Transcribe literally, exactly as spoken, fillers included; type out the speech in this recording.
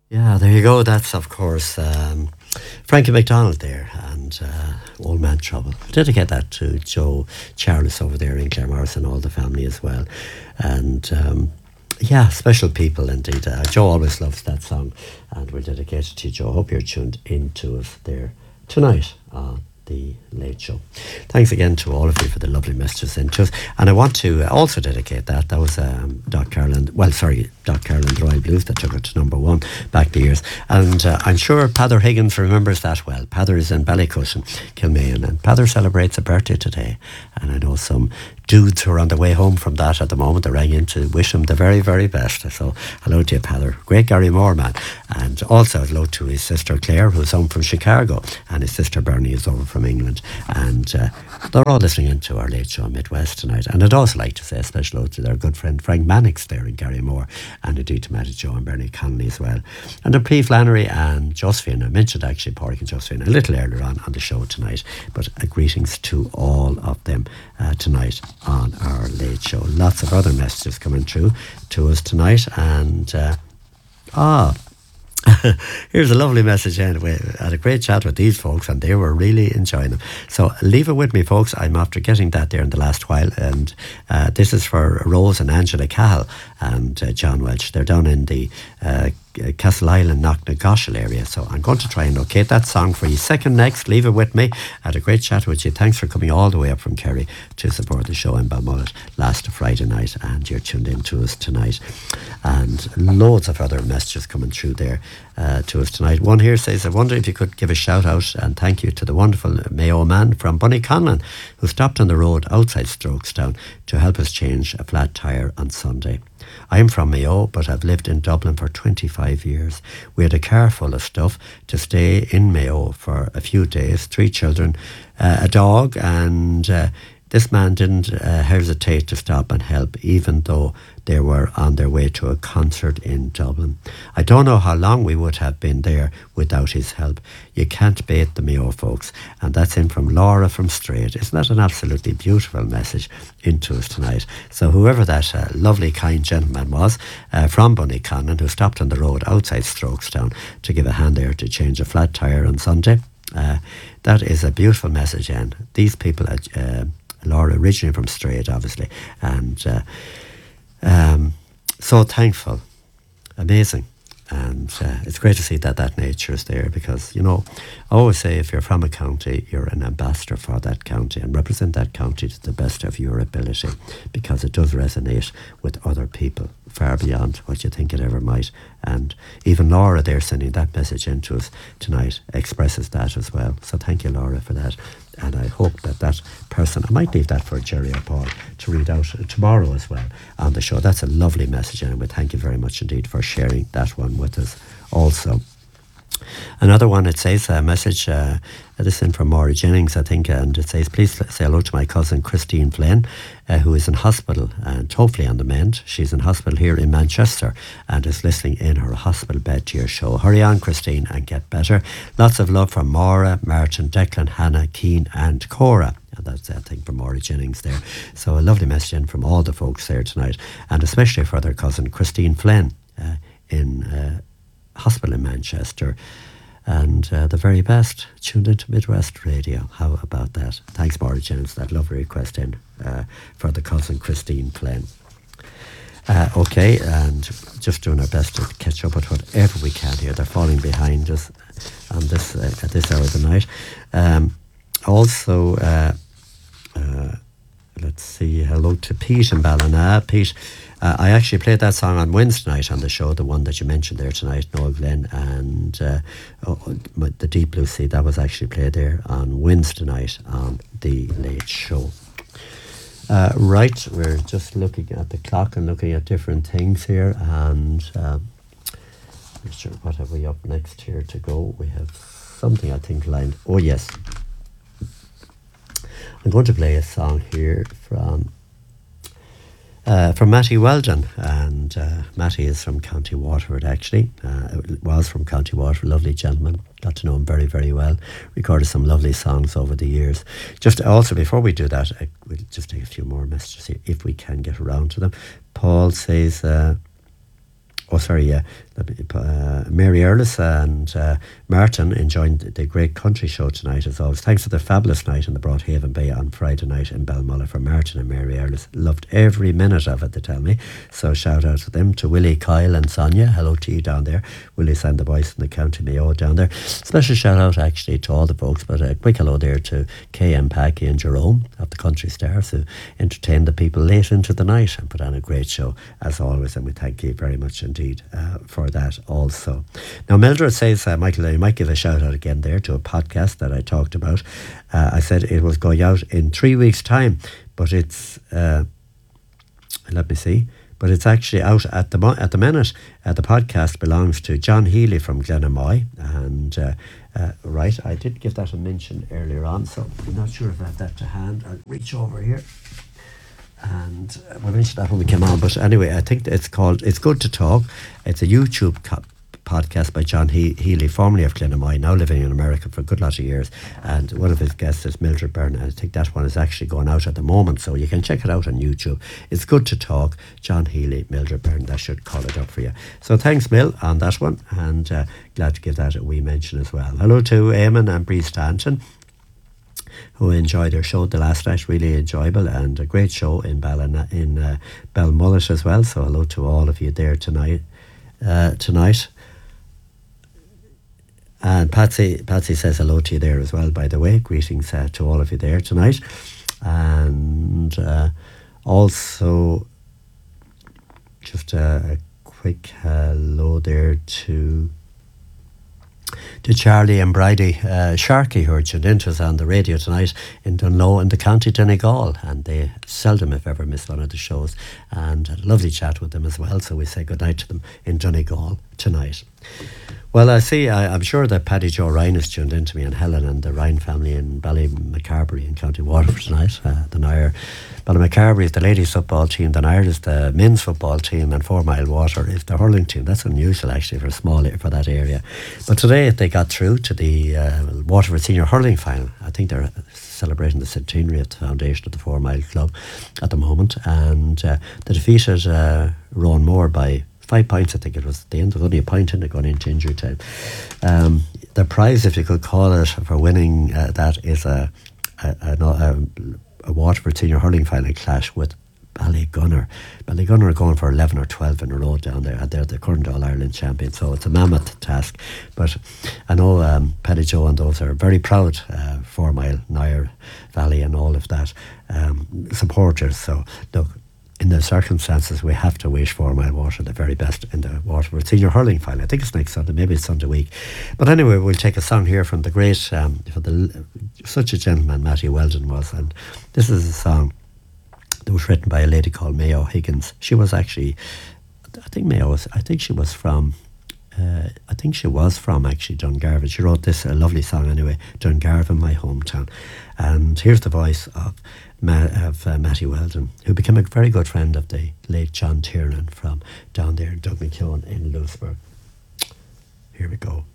Yeah, there you go. That's, of course, um, Frankie McDonald there and uh, Old Man Trouble. Dedicate that to Joe Charles over there in Claremorris and all the family as well. And um, yeah, special people indeed. Uh, Joe always loves that song, and we're dedicated to you, Joe. Hope you're tuned into it there tonight on the Late Show. Thanks again to all of you for the lovely messages into us. And I want to also dedicate that. That was um, Doc Carolyn, well, sorry, Doc Carolyn Royal Blues that took it to number one back the years. And uh, I'm sure Pather Higgins remembers that well. Pather is in Ballycushion, Kilmaine, and Pather celebrates a birthday today. And I know some dudes who are on their way home from that at the moment. They rang in to wish him the very, very best. So hello to you, Pather. Great Gary Moore, man. And also hello to his sister Claire, who's home from Chicago, and his sister Bernie is over from England. And uh, they're all listening into our Late Show Midwest tonight. And I'd also like to say a special hello to their good friend Frank Mannix there in Gary Moore, and indeed to Matty Joe and Bernie Connolly as well. And to P. Flannery and Josephine. I mentioned actually Porrick and Josephine a little earlier on on the show tonight, but uh, greetings to all of them uh, tonight on our Late Show. Lots of other messages coming through to us tonight. And uh, ah here's a lovely message anyway. I had a great chat with these folks and they were really enjoying them. So leave it with me, folks. I'm after getting that there in the last while. And uh, this is for Rose and Angela Cahill and uh, John Welch. They're down in the uh, Castle Island, Knocknagoshel area. So I'm going to try and locate that song for you. Second next, leave it with me. I had a great chat with you. Thanks for coming all the way up from Kerry to support the show in Balmullet last Friday night, and you're tuned in to us tonight. And loads of other messages coming through there uh, to us tonight. One here says, I wonder if you could give a shout out and thank you to the wonderful Mayo man from Bunnyconlon who stopped on the road outside Strokestown to help us change a flat tyre on Sunday. I'm from Mayo, but I've lived in Dublin for twenty-five years. We had a car full of stuff to stay in Mayo for a few days, three children, uh, a dog, and uh, this man didn't uh, hesitate to stop and help, even though they were on their way to a concert in Dublin. I don't know how long we would have been there without his help. You can't bait the Mayo folks. And that's in from Laura from Straight. Isn't that an absolutely beautiful message into us tonight? So whoever that uh, lovely, kind gentleman was uh, from Bunnyconlon who stopped on the road outside Strokestown to give a hand there to change a flat tyre on Sunday, uh, that is a beautiful message. And these people, uh, Laura originally from Straight, obviously, and uh, um, so thankful, amazing. And uh, it's great to see that that nature is there, because, you know, I always say if you're from a county, you're an ambassador for that county and represent that county to the best of your ability, because it does resonate with other people far beyond what you think it ever might. And even Laura there sending that message in to us tonight expresses that as well. So thank you, Laura, for that. And I hope that that person, I might leave that for Jerry or Paul to read out tomorrow as well on the show. That's a lovely message, and we thank you very much indeed for sharing that one with us also. Another one, it says a message, uh, this in from Maury Jennings, I think, and it says, please say hello to my cousin Christine Flynn, uh, who is in hospital and hopefully on the mend. She's in hospital here in Manchester and is listening in her hospital bed to your show. Hurry on, Christine, and get better. Lots of love from Maura, Martin, Declan, Hannah, Keane and Cora. And that's, I think, from Maury Jennings there. So a lovely message in from all the folks there tonight, and especially for their cousin Christine Flynn uh, in uh, hospital in Manchester. And uh, the very best, tuned into Midwest Radio. How about that? Thanks, Maury Jennings, for that lovely request in uh, for the cousin Christine Flynn. Uh, okay, and just doing our best to catch up with whatever we can here. They're falling behind us on this uh, at this hour of the night. Um, also, uh, uh, let's see, hello to Pete in Ballina. Pete, uh, I actually played that song on Wednesday night on the show, the one that you mentioned there tonight, Noel Glenn, and uh, oh, the Deep Blue Sea, that was actually played there on Wednesday night on the Late Show. Uh, right, we're just looking at the clock and looking at different things here, and um, I'm not sure what have we up next here to go. We have something, I think, lined. Oh yes, I'm going to play a song here from uh, from Matty Weldon, and uh, Matty is from County Waterford actually, uh, was from County Waterford, lovely gentleman, got to know him very very well, recorded some lovely songs over the years. Just also before we do that, I, we'll just take a few more messages here if we can get around to them. Paul says, uh, Oh, sorry, yeah. Uh, Mary Earlis and uh, Martin enjoying the Great Country Show tonight, as always. Thanks for the fabulous night in the Broadhaven Bay on Friday night in Balmulla for Martin and Mary Earlis. Loved every minute of it, they tell me. So shout out to them, to Willie, Kyle and Sonia. Hello to you down there. Willie's and the boys in the County Mayo down there. Special shout out actually to all the folks, but a quick hello there to K M Packy and Jerome of the Country Stars, who entertained the people late into the night and put on a great show as always, and we thank you very much indeed uh, for that also. Now Mildred says, uh, Michael, you might give a shout out again there to a podcast that I talked about. uh, I said it was going out in three weeks time, but it's uh, let me see but it's actually out at the mo- at the minute. Uh, the podcast belongs to John Healy from Glenamoy, and uh, uh, right, I did give that a mention earlier on, so I'm not sure if I have that to hand. I'll reach over here. And uh, we mentioned that when we came on, but anyway, I think it's called It's Good to Talk. It's a YouTube co- podcast by John he- Healy, formerly of Glenamoy, now living in America for a good lot of years, and one of his guests is Mildred Byrne, and I think that one is actually going out at the moment, so you can check it out on YouTube. It's Good to Talk, John Healy, Mildred Byrne. That should call it up for you. So thanks, Mill, on that one, and uh, glad to give that a wee mention as well. Hello to Eamon and Bree Stanton, who enjoyed their show the last night. Really enjoyable, and a great show in Ballina, in uh, Balmullet as well. So hello to all of you there tonight. Uh, tonight, and Patsy Patsy says hello to you there as well. By the way, greetings uh, to all of you there tonight, and uh, also just a, a quick hello there to. to Charlie and Bridie uh, Sharkey, who are tuned into us on the radio tonight in Dunlow in the County Donegal, and they seldom if ever miss one of the shows, and had a lovely chat with them as well, so we say good night to them in Donegal tonight. Well, I see, I, I'm sure that Paddy Joe Ryan is tuned in to me, and Helen and the Ryan family in Ballymacarbery in County Waterford tonight. Uh, the Nair, Ballymacarbery is the ladies football team, the Nair is the men's football team, and Four Mile Water is the hurling team. That's unusual actually for a small for that area. But today they got through to the uh, Waterford Senior Hurling Final. I think they're celebrating the centenary of the foundation of the Four Mile Club at the moment, and uh, they defeated uh, Rowan Moore by five points, I think it was at the end. There was only a point in it going into injury time. Um, the prize, if you could call it, for winning uh, that is a, a, a, a Waterford Senior Hurling Final clash with Ballygunner. Ballygunner are going for eleven or twelve in a row down there, and they're the current All-Ireland champion, so it's a mammoth task. But I know um, Paddy Joe and those are very proud, uh, Four Mile, Nair Valley and all of that, um, supporters. So look, in the circumstances, we have to wish Four Mile Water the very best in the Waterford Senior Hurling Final. I think it's next Sunday, maybe it's Sunday week. But anyway, we'll take a song here from the great, um, for the such a gentleman Matty Weldon was, and this is a song that was written by a lady called Mayo Higgins. She was actually, I think Mayo was, I think she was from, uh, I think she was from actually Dungarvan. She wrote this a lovely song anyway, Dungarvan, my hometown. And here's the voice of Ma- of uh, Matty Weldon, who became a very good friend of the late John Tiernan from down there in Dougnakeown in Lewisburg. Here we go.